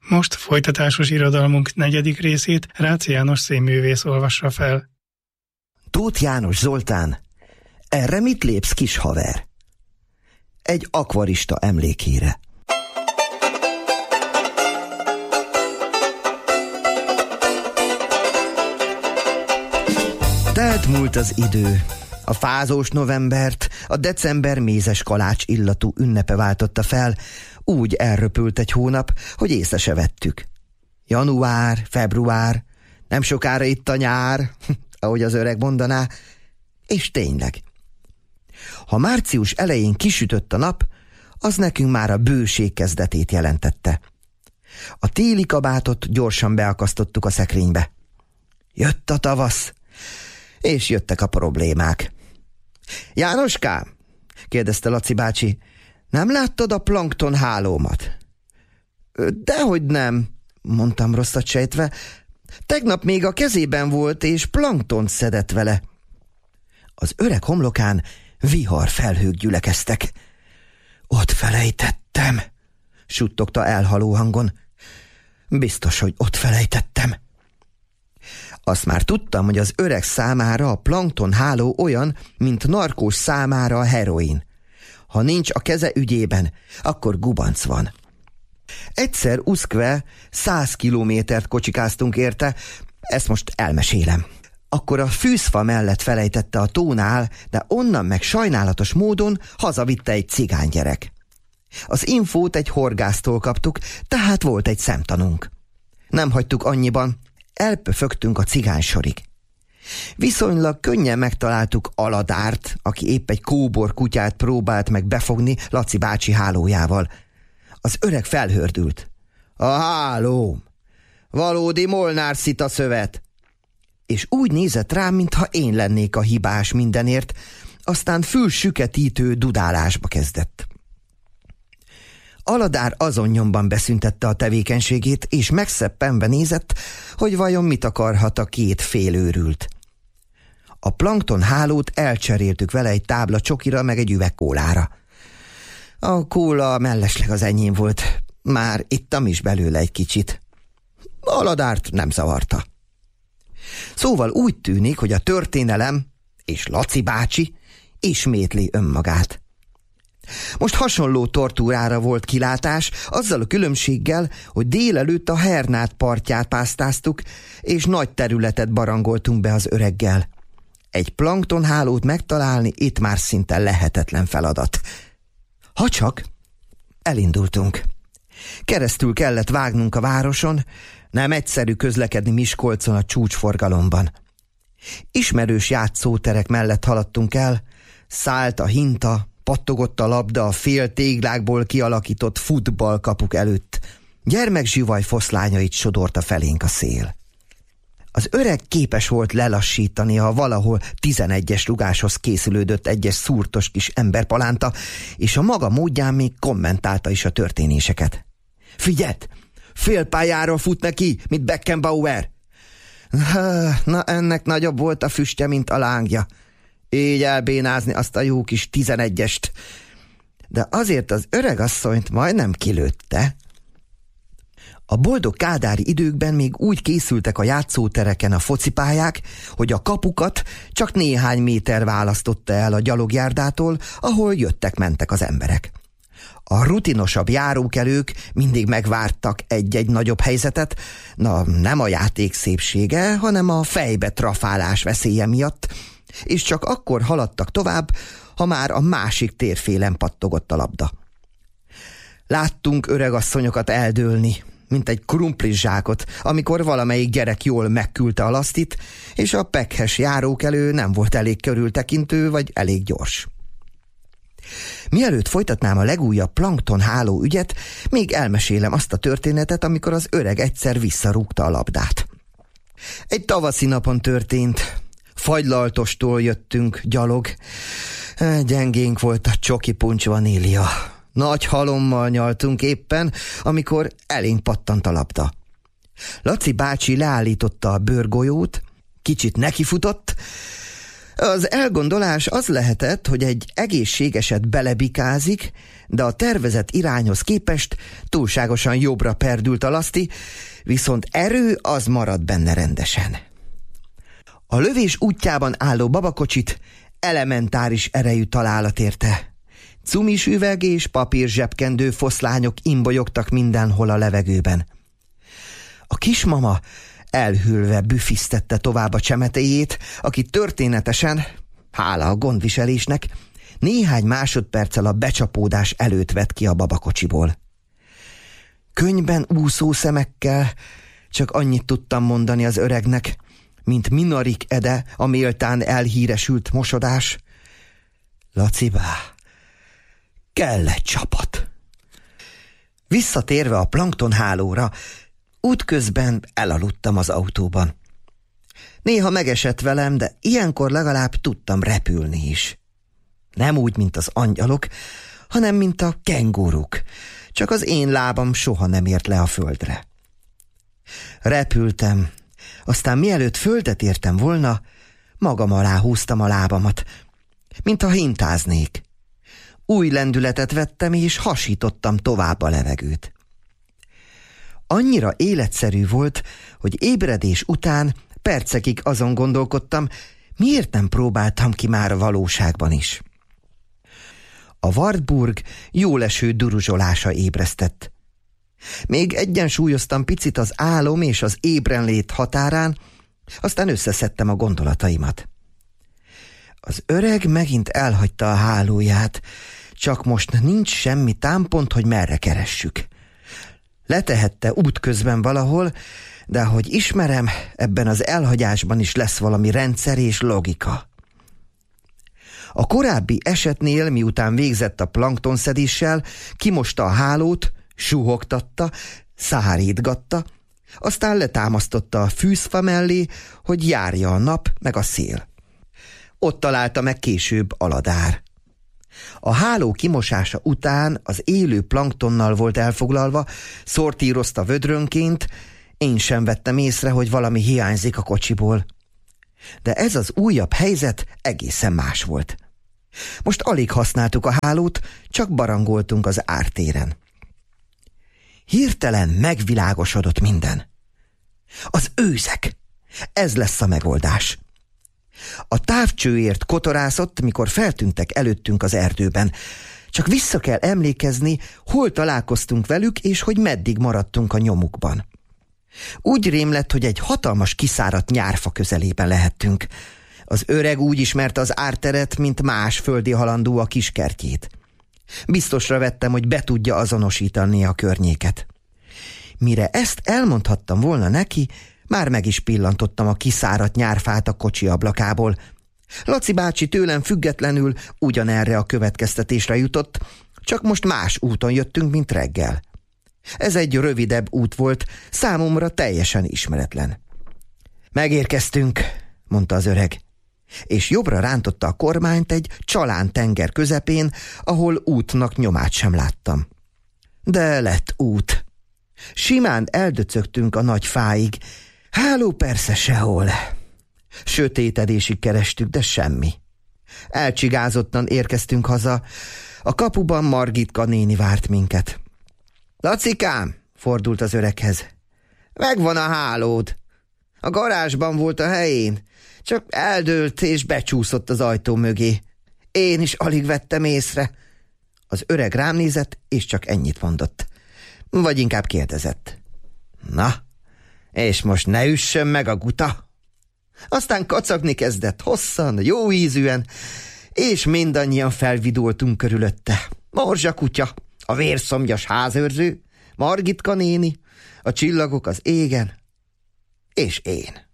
Most folytatásos irodalmunk 4. részét Rácz János színművész olvassa fel. Tóth János Zoltán, erre mit lépsz, kis haver? Egy akvarista emlékére. Telt múlt az idő. A fázós novembert a december mézes kalács illatú ünnepe váltotta fel, úgy elröpült egy hónap, hogy észre se vettük. Január, február, nem sokára itt a nyár, ahogy az öreg mondaná, és tényleg. Ha március elején kisütött a nap, az nekünk már a bőség kezdetét jelentette. A téli kabátot gyorsan beakasztottuk a szekrénybe. Jött a tavasz, és jöttek a problémák. Jánoskám, kérdezte Laci bácsi, nem láttad a plankton hálómat? Dehogy nem, mondtam rosszat sejtve. Tegnap még a kezében volt, és planktont szedett vele. Az öreg homlokán vihar felhők gyülekeztek. Ott felejtettem, suttogta elhaló hangon. Biztos, hogy ott felejtettem. Azt már tudtam, hogy az öreg számára a plankton háló olyan, mint narkós számára a heroin. Ha nincs a keze ügyében, akkor gubanc van. Egyszer uszkve 100 kilométert kocsikáztunk érte, ezt most elmesélem. Akkor a fűzfa mellett felejtette a tónál, de onnan meg sajnálatos módon hazavitte egy cigánygyerek. Az infót egy horgásztól kaptuk, tehát volt egy szemtanúnk. Nem hagytuk annyiban, elpöfögtünk a cigánysorig. Viszonylag könnyen megtaláltuk Aladárt, aki épp egy kóbor kutyát próbált meg befogni Laci bácsi hálójával. Az öreg felhördült. A hálóm! Valódi Molnár szita szövet! És úgy nézett rám, mintha én lennék a hibás mindenért, aztán fülsüketítő dudálásba kezdett. Aladár azon nyomban beszüntette a tevékenységét, és megszeppenve nézett, hogy vajon mit akarhat a két félőrült. A plankton hálót elcseréltük vele egy tábla csokira, meg egy üveg kólára. A kóla mellesleg az enyém volt, már ittam is belőle egy kicsit. Aladárt nem zavarta. Szóval úgy tűnik, hogy a történelem és Laci bácsi ismétli önmagát. Most hasonló tortúrára volt kilátás, azzal a különbséggel, hogy délelőtt a Hernát partját pásztáztuk, és nagy területet barangoltunk be az öreggel. Egy planktonhálót megtalálni itt már szinte lehetetlen feladat. Ha csak elindultunk. Keresztül kellett vágnunk a városon, nem egyszerű közlekedni Miskolcon a csúcsforgalomban. Ismerős játszóterek mellett haladtunk el, szállt a hinta, pattogott a labda a fél téglákból kialakított futballkapuk előtt. Gyermekzsivaj foszlányait sodorta felénk a szél. Az öreg képes volt lelassítani, ha valahol 11-es rugáshoz készülődött egyes szúrtos kis emberpalánta, és a maga módján még kommentálta is a történéseket. Figyeld! Félpályáról fut neki, mint Beckenbauer! Na, ennek nagyobb volt a füstje, mint a lángja. Így elbénázni azt a jó kis 11-est. De azért az öregasszonyt majdnem kilőtte. A boldog kádári időkben még úgy készültek a játszótereken a focipályák, hogy a kapukat csak néhány méter választotta el a gyalogjárdától, ahol jöttek-mentek az emberek. A rutinosabb járókelők mindig megvártak egy-egy nagyobb helyzetet, nem a játék szépsége, hanem a fejbe trafálás veszélye miatt, és csak akkor haladtak tovább, ha már a másik térfélen pattogott a labda. Láttunk öregasszonyokat eldőlni, mint egy krumplis zsákot, amikor valamelyik gyerek jól megküldte a lasztit, és a pekhes járókelő nem volt elég körültekintő vagy elég gyors. Mielőtt folytatnám a legújabb plankton háló ügyet, még elmesélem azt a történetet, amikor az öreg egyszer visszarúgta a labdát. Egy tavaszi napon történt. Fagylaltostól jöttünk gyalog. Gyengénk volt a csoki puncs vanília. Nagy halommal nyaltunk éppen, amikor elénk pattant a labda. Laci bácsi leállította a bőrgolyót, kicsit nekifutott, Az elgondolás az lehetett, hogy egy egészségeset belebikázik, de a tervezett irányhoz képest túlságosan jobbra perdült a laszti, viszont erő az marad benne rendesen. A lövés útjában álló babakocsit elementáris erejű találat érte. Cumis üveg és papírzsebkendő foszlányok imbolyogtak mindenhol a levegőben. A kismama elhűlve büfisztette tovább a csemetéjét, aki történetesen, hála a gondviselésnek, néhány másodperccel a becsapódás előtt vett ki a babakocsiból. Könnyben úszó szemekkel csak annyit tudtam mondani az öregnek, mint Minarik Ede, a méltán elhíresült mosodás. Lacibá, kell egy csapat. Visszatérve a planktonhálóra, útközben elaludtam az autóban. Néha megesett velem, de ilyenkor legalább tudtam repülni is. Nem úgy, mint az angyalok, hanem mint a kenguruk, csak az én lábam soha nem ért le a földre. Repültem, aztán mielőtt földet értem volna, magam alá húztam a lábamat, mintha hintáznék. Új lendületet vettem, és hasítottam tovább a levegőt. Annyira életszerű volt, hogy ébredés után percekig azon gondolkodtam, miért nem próbáltam ki már a valóságban is. A Wartburg jóleső duruzsolása ébresztett. Még egyensúlyoztam picit az álom és az ébrenlét határán, aztán összeszedtem a gondolataimat. Az öreg megint elhagyta a hálóját, csak most nincs semmi támpont, hogy merre keressük. Letehette útközben valahol, de ahogy ismerem, ebben az elhagyásban is lesz valami rendszer és logika. A korábbi esetnél, miután végzett a planktonszedéssel, kimosta a hálót, suhogtatta, szárítgatta, aztán letámasztotta a fűzfa mellé, hogy járja a nap meg a szél. Ott találta meg később Aladár. A háló kimosása után az élő planktonnal volt elfoglalva, szortírozta vödrönként, én sem vettem észre, hogy valami hiányzik a kocsiból. De ez az újabb helyzet egészen más volt. Most alig használtuk a hálót, csak barangoltunk az ártéren. Hirtelen megvilágosodott minden. Az őzek! Ez lesz a megoldás. A távcsőért kotorászott, mikor feltűntek előttünk az erdőben. Csak vissza kell emlékezni, hol találkoztunk velük, és hogy meddig maradtunk a nyomukban. Úgy rémlett, hogy egy hatalmas kiszáradt nyárfa közelében lehettünk. Az öreg úgy ismerte az árteret, mint más földi halandó a kiskertjét. Biztosra vettem, hogy be tudja azonosítani a környéket. Mire ezt elmondhattam volna neki, már meg is pillantottam a kiszáradt nyárfát a kocsi ablakából. Laci bácsi tőlem függetlenül ugyanerre a következtetésre jutott, csak most más úton jöttünk, mint reggel. Ez egy rövidebb út volt, számomra teljesen ismeretlen. Megérkeztünk, mondta az öreg, és jobbra rántotta a kormányt egy csalántenger közepén, ahol útnak nyomát sem láttam. De lett út. Simán eldöcögtünk a nagy fáig, háló persze sehol. Sötétedésig kerestük, de semmi. Elcsigázottan érkeztünk haza, a kapuban Margitka néni várt minket. Lacikám, fordult az öreghez, megvan a hálód. A garázsban volt a helyén, csak eldőlt és becsúszott az ajtó mögé. Én is alig vettem észre. Az öreg rám nézett, és csak ennyit mondott. Vagy inkább kérdezett. Na, és most ne üssön meg a guta? Aztán kacagni kezdett hosszan, jó ízűen, és mindannyian felvidultunk körülötte. Morzsa kutya, a vérszomjas házőrző, Margitka néni, a csillagok az égen, és én.